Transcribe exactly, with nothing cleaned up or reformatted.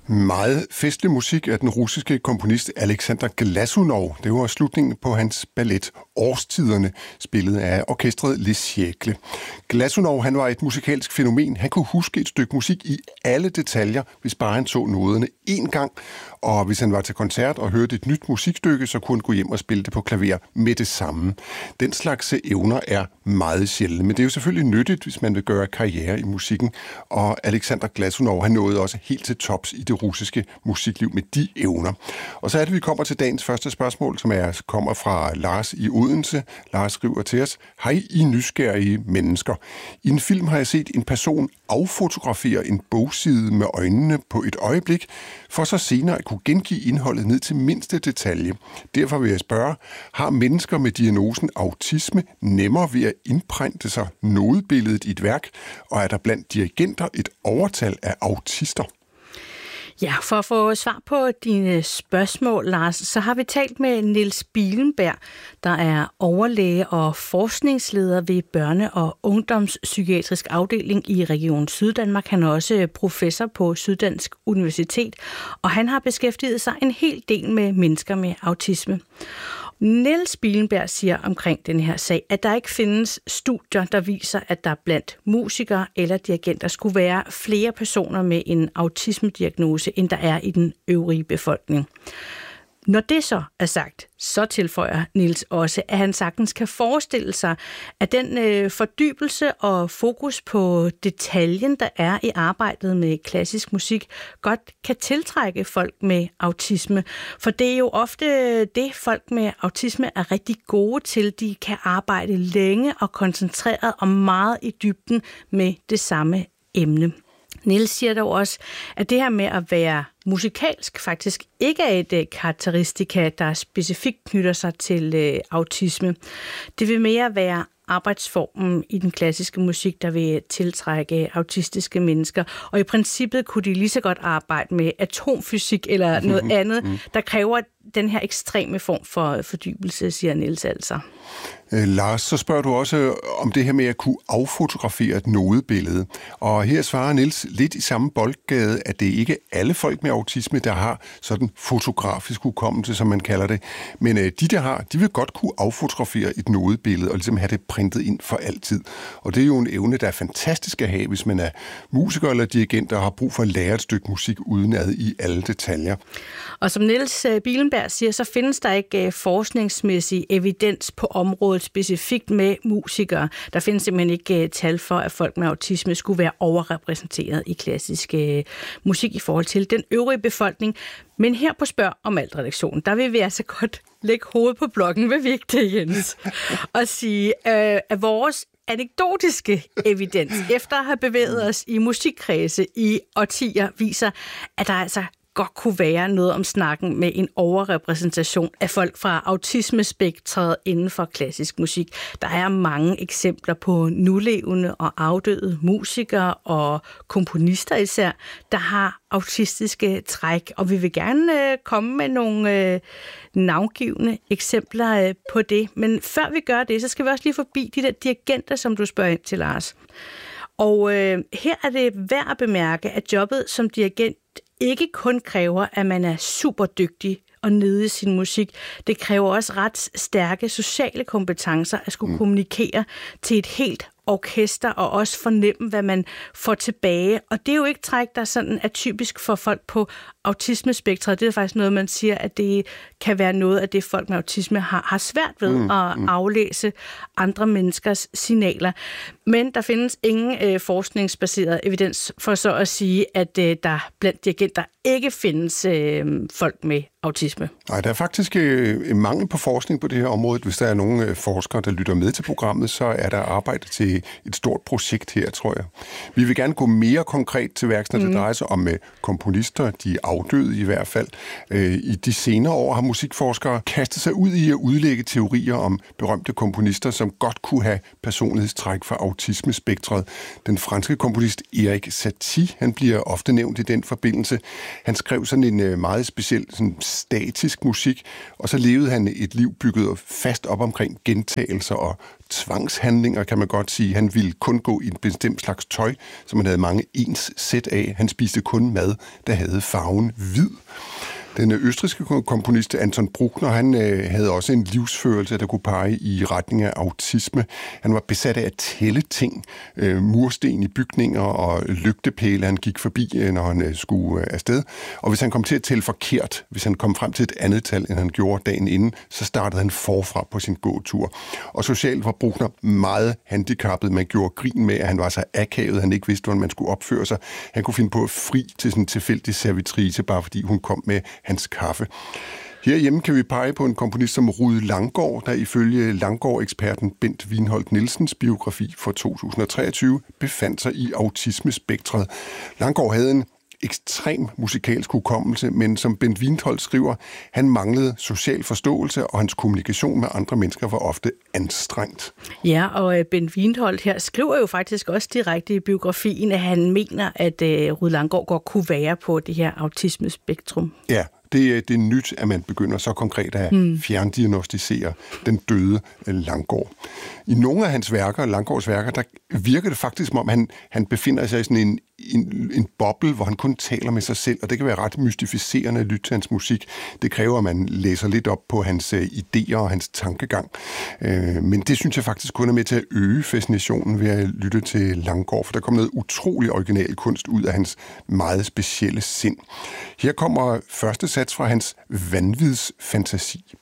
Meget festlig musik af den russiske komponist Alexander Glazunov. Det var slutningen på hans ballet Årstiderne, spillet af orkestret Les Siècles. Glazunov, han var et musikalsk fænomen. Han kunne huske et stykke musik i alle detaljer, hvis bare han så noderne én gang. Og hvis han var til koncert og hørte et nyt musikstykke, så kunne han gå hjem og spille det på klaver med det samme. Den slags evner er meget sjældne, men det er jo selvfølgelig nyttigt, hvis man vil gøre karriere i musikken. Og Alexander Glazunov, han nåede også helt til tops i det russiske musikliv med de evner. Og så er det, vi kommer til dagens første spørgsmål, som er, kommer fra Lars i Odense. Lars skriver til os: Hej, I nysgerrige mennesker. I en film har jeg set en person affotografere en bogside med øjnene på et øjeblik, for så senere at kunne gengive indholdet ned til mindste detalje. Derfor vil jeg spørge, har mennesker med diagnosen autisme nemmere ved at indprinte sig nodebilledet i et værk, og er der blandt dirigenter et overtal af autister? Ja, for at få svar på dine spørgsmål, Lars, så har vi talt med Niels Bielenberg, der er overlæge og forskningsleder ved Børne- og Ungdomspsykiatrisk Afdeling i Region Syddanmark. Han er også professor på Syddansk Universitet, og han har beskæftiget sig en hel del med mennesker med autisme. Niels Bielenberg siger omkring den her sag, at der ikke findes studier, der viser, at der blandt musikere eller dirigenter skulle være flere personer med en autismediagnose, end der er i den øvrige befolkning. Når det så er sagt, så tilføjer Niels også, at han sagtens kan forestille sig, at den øh, fordybelse og fokus på detaljen, der er i arbejdet med klassisk musik, godt kan tiltrække folk med autisme. For det er jo ofte det, folk med autisme er rigtig gode til. De kan arbejde længe og koncentreret og meget i dybden med det samme emne. Niels siger dog også, at det her med at være musikalsk faktisk ikke er et uh, karakteristika, der specifikt knytter sig til uh, autisme. Det vil mere være arbejdsformen i den klassiske musik, der vil tiltrække autistiske mennesker. Og i princippet kunne de lige så godt arbejde med atomfysik eller noget mm-hmm. andet, der kræver den her ekstreme form for fordybelse, siger Niels altså. Øh, Lars, så spørger du også om det her med at kunne affotografere et nodebillede. Og her svarer Niels lidt i samme boldgade, at det ikke er alle folk med autisme, der har sådan fotografisk hukommelse, som man kalder det. Men øh, de, der har, de vil godt kunne affotografere et nodebillede og ligesom have det printet ind for altid. Og det er jo en evne, der er fantastisk at have, hvis man er musiker eller dirigent, der har brug for at lære et stykke musik udenad i alle detaljer. Og som Niels Bielenberg siger, så findes der ikke forskningsmæssig evidens på området specifikt med musikere. Der findes simpelthen ikke tal for, at folk med autisme skulle være overrepræsenteret i klassisk musik i forhold til den øvrige befolkning. Men her på Spørg om alt redaktionen, der vil vi altså godt lægge hovedet på blokken, vil vi ikke det, Jens? Og sige, øh, at vores anekdotiske evidens, efter at have bevæget os i musikkredse i årtier, viser, at der altså godt kunne være noget om snakken med en overrepræsentation af folk fra autismespektret inden for klassisk musik. Der er mange eksempler på nulevende og afdøde musikere og komponister især, der har autistiske træk, og vi vil gerne øh, komme med nogle øh, navngivende eksempler øh, på det. Men før vi gør det, så skal vi også lige forbi de der dirigenter, som du spørger ind til, Lars. Og øh, her er det værd at bemærke, at jobbet som dirigent ikke kun kræver, at man er super dygtig og nede i sin musik. Det kræver også ret stærke sociale kompetencer at skulle mm. kommunikere til et helt orkester og også fornemme, hvad man får tilbage. Og det er jo ikke træk, der sådan er typisk for folk på autismespektret. Det er faktisk noget, man siger, at det kan være noget af det, folk med autisme har, har svært ved mm, at mm. aflæse andre menneskers signaler. Men der findes ingen øh, forskningsbaseret evidens for så at sige, at øh, der blandt dirigenter ikke findes øh, folk med autisme. Nej, der er faktisk øh, en mangel på forskning på det her område. Hvis der er nogle øh, forskere, der lytter med til programmet, så er der arbejde til et stort projekt her, tror jeg. Vi vil gerne gå mere konkret til værks, når det mm. drejer sig om øh, komponister, de afdøde i hvert fald. Øh, I de senere år har musikforskere kastet sig ud i at udlægge teorier om berømte komponister, som godt kunne have personlighedstræk fra autismespektret. Den franske komponist Erik Satie, han bliver ofte nævnt i den forbindelse. Han skrev sådan en øh, meget speciel sådan statisk musik, og så levede han et liv bygget fast op omkring gentagelser og tvangshandlinger, kan man godt sige. Han ville kun gå i en bestemt slags tøj, som han havde mange ens sæt af. Han spiste kun mad, der havde farven hvid. Den østrigske komponist Anton Bruckner, han øh, havde også en livsførelse, der kunne pege i retning af autisme. Han var besat af at tælle ting, øh, mursten i bygninger og lygtepæle, han gik forbi, øh, når han øh, skulle øh, afsted. Og hvis han kom til at tælle forkert, hvis han kom frem til et andet tal, end han gjorde dagen inden, så startede han forfra på sin gåtur. Og socialt var Bruckner meget handicappet. Man gjorde grin med, at han var så akavet, han ikke vidste, hvordan man skulle opføre sig. Han kunne finde på at fri til sådan en tilfældig servitrice, bare fordi hun kom med hans kaffe. Herhjemme kan vi pege på en komponist som Rued Langgaard, der ifølge Langgaard-eksperten Bent Wienholt Nielsens biografi for to tusind og treogtyve befandt sig i autismespektret. Langgaard havde en ekstrem musikalsk hukommelse, men som Bent Wienholt skriver, han manglede social forståelse, og hans kommunikation med andre mennesker var ofte anstrengt. Ja, og Bent Wienholt her skriver jo faktisk også direkte i biografien, at han mener, at Rued Langgaard godt kunne være på det her autismespektrum. Ja, det, det er nyt, at man begynder så konkret at hmm. fjerndiagnostisere den døde Langgaard. I nogle af hans værker, Langgaards værker, der virker det faktisk, som om han, han befinder sig i sådan en, en, en boble, hvor han kun taler med sig selv, og det kan være ret mystificerende at lytte til hans musik. Det kræver, at man læser lidt op på hans uh, idéer og hans tankegang. Uh, men det synes jeg faktisk kun er med til at øge fascinationen ved at lytte til Langgaard, for der kommer noget utrolig original kunst ud af hans meget specielle sind. Her kommer første sats fra hans vanvidsfantasi.